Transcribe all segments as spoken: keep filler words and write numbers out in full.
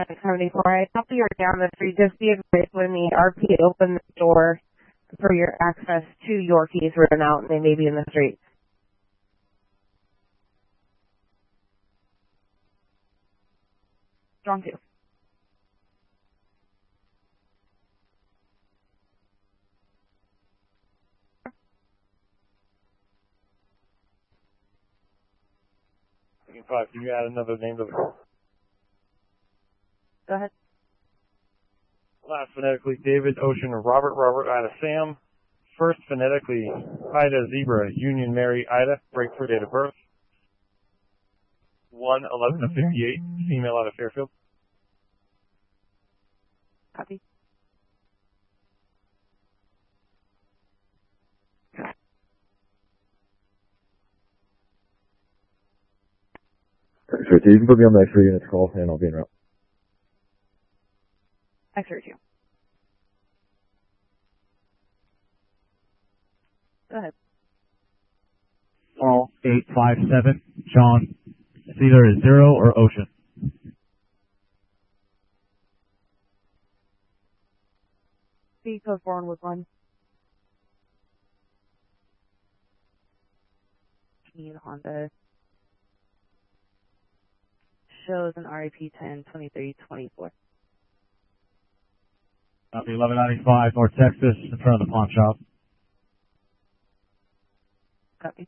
seventy-four. I thought you were down the street. Just be advised when the R P opened the door for your access to Yorkies run out, and they may be in the street. Strong two. Five, can you add another name to the call? Go ahead. Last phonetically, David, Ocean, Robert, Robert, Ida, Sam. First phonetically, Ida, Zebra, Union, Mary, Ida. Breakthrough date of birth. one eleven of fifty-eight, female out of Fairfield. Copy. Sure, so you can put me on the X-ray unit's call, and I'll be en route. X-ray two. Go ahead. Call eight five seven, John. It's either a zero or Ocean. C code four with one. Need Honda. Shows an R I P ten twenty-three twenty-four. Copy eleven ninety-five, North Texas, in front of the pawn shop. Copy.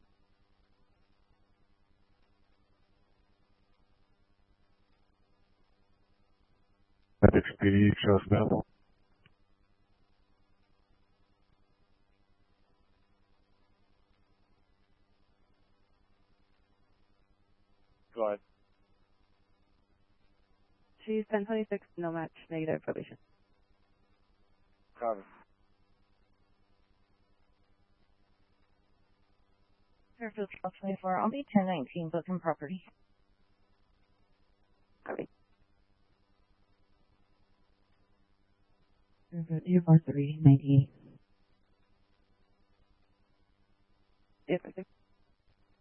Epic Speedy, show available. Go ahead. She's ten twenty-six, no match, negative probation. Copy. Fairfield twelve twenty-four, I'll be ten nineteen, booking property. Copy. U four three ninety-eight.